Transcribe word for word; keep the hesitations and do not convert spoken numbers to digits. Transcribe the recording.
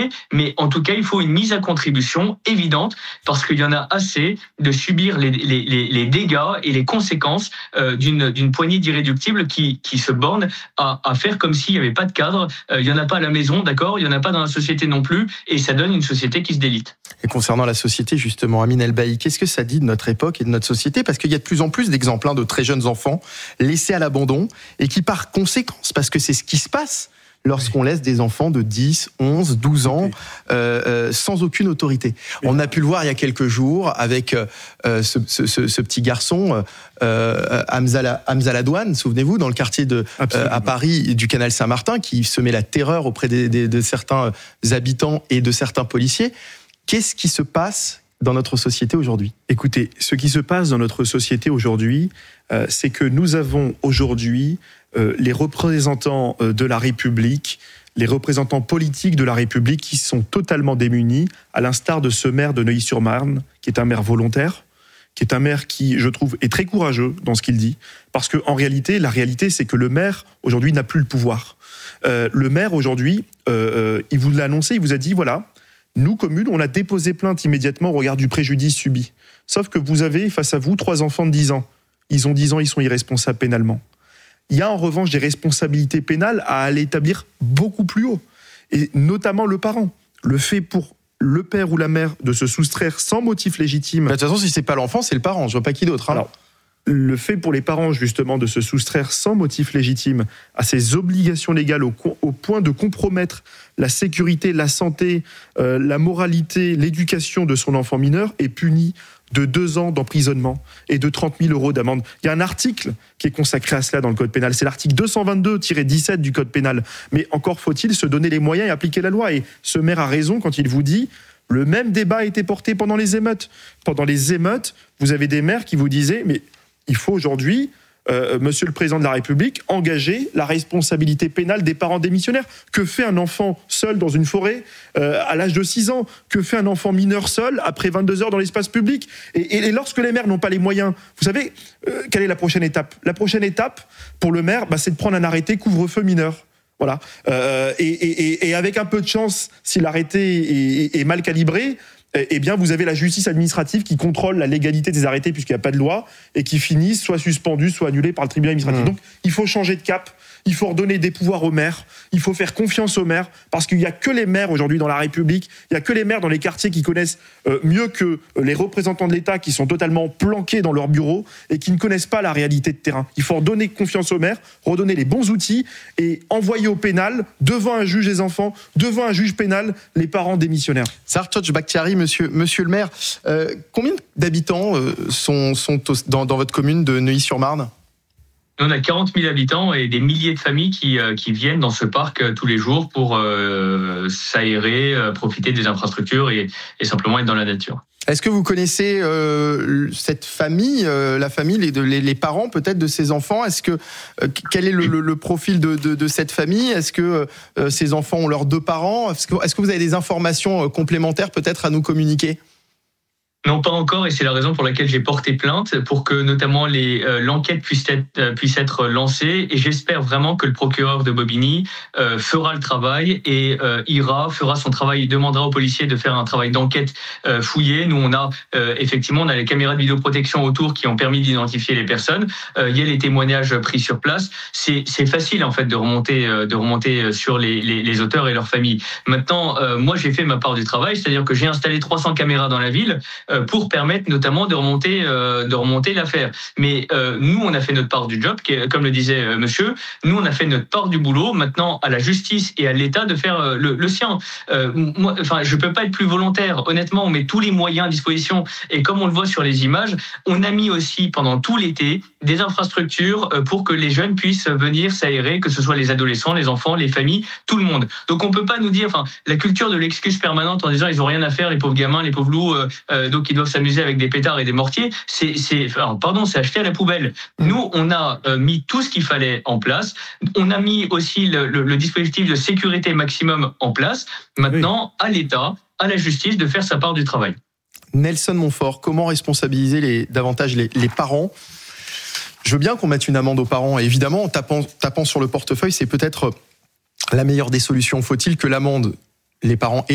société, mais en tout cas, il faut une mise à contribution évidente, parce qu'il y en a assez de subir les, les, les, les dégâts et les conséquences euh, d'une, d'une poignée d'irréductibles qui, qui se bornent à, à faire comme s'il n'y avait pas de cadre. Euh, il n'y en a pas à la maison, d'accord, il n'y en a pas dans la société non plus, et ça donne une société qui se délite. Et concernant la société, justement, Amine El-Bailly, qu'est-ce que ça dit de notre époque et de notre société ? Parce qu'il y a de plus en plus d'exemples hein, de très jeunes enfants laissés à l'abandon et qui, par conséquence, parce que c'est ce qui se passe lorsqu'on laisse des enfants de dix, onze, douze ans euh, euh, sans aucune autorité. On a pu le voir il y a quelques jours avec euh, ce, ce, ce, ce petit garçon, euh, Hamza, Hamza Ladouane, souvenez-vous, dans le quartier de, euh, à Paris du canal Saint-Martin, qui semait la terreur auprès des, des, de certains habitants et de certains policiers. Qu'est-ce qui se passe dans notre société aujourd'hui ? Écoutez, ce qui se passe dans notre société aujourd'hui, euh, c'est que nous avons aujourd'hui euh, les représentants euh, de la République, les représentants politiques de la République qui sont totalement démunis, à l'instar de ce maire de Neuilly-sur-Marne, qui est un maire volontaire, qui est un maire qui, je trouve, est très courageux dans ce qu'il dit, parce qu'en réalité, la réalité, c'est que le maire, aujourd'hui, n'a plus le pouvoir. Euh, le maire, aujourd'hui, euh, euh, il vous l'a annoncé, il vous a dit, voilà, nous, communes, on a déposé plainte immédiatement au regard du préjudice subi. Sauf que vous avez face à vous trois enfants de dix ans. Ils ont dix ans, ils sont irresponsables pénalement. Il y a en revanche des responsabilités pénales à aller établir beaucoup plus haut. Et notamment le parent. Le fait pour le père ou la mère de se soustraire sans motif légitime. De toute façon, si c'est pas l'enfant, c'est le parent. Je vois pas qui d'autre. Hein. Alors, le fait pour les parents, justement, de se soustraire sans motif légitime à ses obligations légales au, au point de compromettre la sécurité, la santé, euh, la moralité, l'éducation de son enfant mineur est puni de deux ans d'emprisonnement et de trente mille euros d'amende. Il y a un article qui est consacré à cela dans le Code pénal. C'est l'article deux cent vingt-deux tiret dix-sept du Code pénal. Mais encore faut-il se donner les moyens et appliquer la loi. Et ce maire a raison quand il vous dit... Le même débat a été porté pendant les émeutes. Pendant les émeutes, vous avez des maires qui vous disaient... mais il faut aujourd'hui, euh, Monsieur le Président de la République, engager la responsabilité pénale des parents démissionnaires. Que fait un enfant seul dans une forêt euh, à l'âge de six ans ? Que fait un enfant mineur seul après vingt-deux heures dans l'espace public ? et, et lorsque les maires n'ont pas les moyens, vous savez, euh, quelle est la prochaine étape ? La prochaine étape, pour le maire, bah, c'est de prendre un arrêté couvre-feu mineur. Voilà. Euh, et, et, et avec un peu de chance, si l'arrêté est, est mal calibré, eh bien, vous avez la justice administrative qui contrôle la légalité des arrêtés puisqu'il n'y a pas de loi et qui finissent soit suspendus, soit annulés par le tribunal administratif. Mmh. Donc, il faut changer de cap. Il faut redonner des pouvoirs aux maires. Il faut faire confiance aux maires parce qu'il n'y a que les maires aujourd'hui dans la République. Il n'y a que les maires dans les quartiers qui connaissent euh, mieux que les représentants de l'État qui sont totalement planqués dans leurs bureaux et qui ne connaissent pas la réalité de terrain. Il faut redonner confiance aux maires, redonner les bons outils et envoyer au pénal, devant un juge des enfants, devant un juge pénal, les parents démissionnaires. Sartoj Bakhtiari, monsieur, monsieur le maire, euh, combien d'habitants euh, sont, sont au, dans, dans votre commune de Neuilly-sur-Marne ? On a quarante mille habitants et des milliers de familles qui, euh, qui viennent dans ce parc euh, tous les jours pour euh, s'aérer, euh, profiter des infrastructures et, et simplement être dans la nature. Est-ce que vous connaissez euh, cette famille, euh, la famille, les, les, les parents peut-être de ces enfants ? Est-ce que euh, quel est le, le, le profil de, de, de cette famille ? Est-ce que euh, ces enfants ont leurs deux parents ? Est-ce que, est-ce que vous avez des informations complémentaires peut-être à nous communiquer ? Non, pas encore, et c'est la raison pour laquelle j'ai porté plainte, pour que notamment les, euh, l'enquête puisse être, euh, puisse être lancée, et j'espère vraiment que le procureur de Bobigny euh, fera le travail et euh, ira, fera son travail, il demandera aux policiers de faire un travail d'enquête euh, fouillé. Nous, on a euh, effectivement, on a les caméras de vidéoprotection autour qui ont permis d'identifier les personnes. Euh, il y a les témoignages pris sur place. C'est, c'est facile en fait de remonter, euh, de remonter sur les, les, les auteurs et leurs familles. Maintenant, euh, moi, j'ai fait ma part du travail, c'est-à-dire que j'ai installé trois cents caméras dans la ville. Euh, pour permettre notamment de remonter, euh, de remonter l'affaire. Mais euh, nous, on a fait notre part du job, qui est, comme le disait euh, monsieur, nous, on a fait notre part du boulot. Maintenant, à la justice et à l'État de faire euh, le, le sien. Euh, moi, enfin, je peux pas être plus volontaire. Honnêtement, on met tous les moyens à disposition. Et comme on le voit sur les images, on a mis aussi pendant tout l'été des infrastructures euh, pour que les jeunes puissent venir s'aérer, que ce soit les adolescents, les enfants, les familles, tout le monde. Donc, on peut pas nous dire, enfin, la culture de l'excuse permanente en disant ils ont rien à faire, les pauvres gamins, les pauvres loups, euh, euh, donc ils doivent s'amuser avec des pétards et des mortiers, c'est, c'est, enfin, pardon, c'est acheté à la poubelle. Nous, on a euh, mis tout ce qu'il fallait en place. On a mis aussi le, le, le dispositif de sécurité maximum en place. Maintenant, oui. à l'État, à la justice, de faire sa part du travail. Nelson Montfort, comment responsabiliser les, davantage les, les parents ? Je veux bien qu'on mette une amende aux parents. Et évidemment, en tapant, tapant sur le portefeuille, c'est peut-être la meilleure des solutions. Faut-il que l'amende, les parents